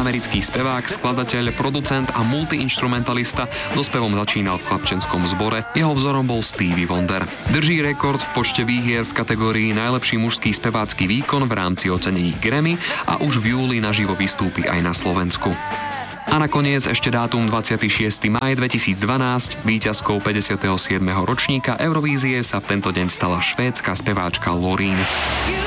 americký spevák, skladateľ, producent a multiinstrumentalista. So spevom začínal v chlapčenskom zbore. Jeho vzorom bol Stevie Wonder. Drží rekord v počte výhier v kategórii najlepší mužský spevácky výkon v rámci ocenení Grammy a už v júli naživo vystúpi aj na Slovensku. A nakoniec ešte dátum 26. máj 2012, víťazkou 57. ročníka Eurovízie sa v tento deň stala švédska speváčka Loreen.